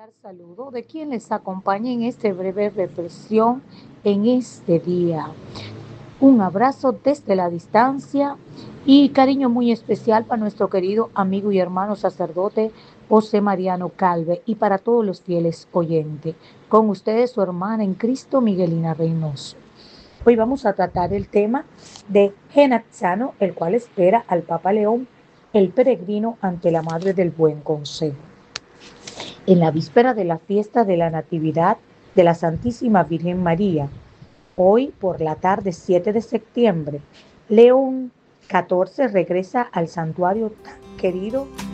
cordial saludo de quien les acompaña en esta breve reflexión en este día. Un abrazo desde la distancia y cariño muy especial para nuestro querido amigo y hermano sacerdote José Mariano Calve y para todos los fieles oyentes. Con ustedes su hermana en Cristo, Miguelina Reynoso. Hoy vamos a tratar el tema de Genazzano, el cual espera al Papa León, el peregrino ante la Madre del Buen Consejo. En la víspera de la fiesta de la Natividad de la Santísima Virgen María, hoy por la tarde 7 de septiembre, León XIV regresa al santuario tan querido